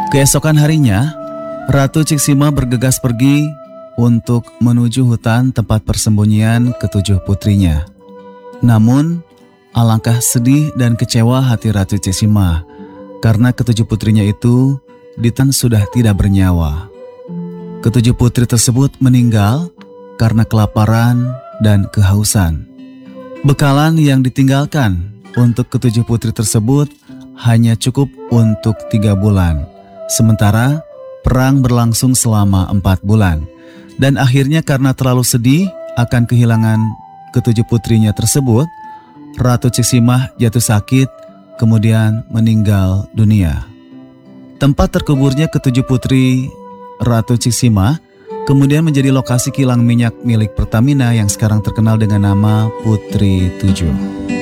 Keesokan harinya, Ratu Ciksima bergegas pergi untuk menuju hutan tempat persembunyian ketujuh putrinya. Namun, alangkah sedih dan kecewa hati Ratu Ciksima karena ketujuh putrinya itu sudah tidak bernyawa. Ketujuh putri tersebut meninggal karena kelaparan dan kehausan. Bekalan yang ditinggalkan untuk ketujuh putri tersebut hanya cukup untuk 3 bulan. Sementara perang berlangsung selama 4 bulan. Dan akhirnya karena terlalu sedih akan kehilangan ketujuh putrinya tersebut, Ratu Ciksima jatuh sakit kemudian meninggal dunia. Tempat terkuburnya ketujuh putri Ratu Ciksima kemudian menjadi lokasi kilang minyak milik Pertamina yang sekarang terkenal dengan nama Putri 7.